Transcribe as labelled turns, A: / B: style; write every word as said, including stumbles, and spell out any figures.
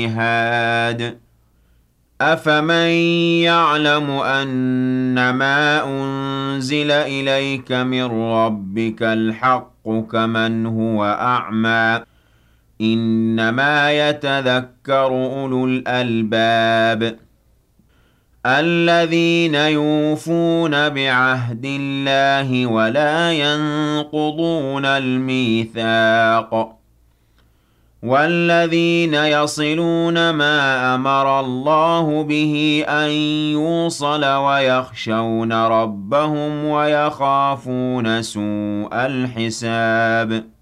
A: هاد أفمن يعلم أنما أنزل إليك من ربك الحق كمن هو أعمى إنما يتذكر أولو الألباب الذين يوفون بعهد الله ولا ينقضون الميثاق والذين يصلون ما أمر الله به أن يوصل ويخشون ربهم ويخافون سوء الحساب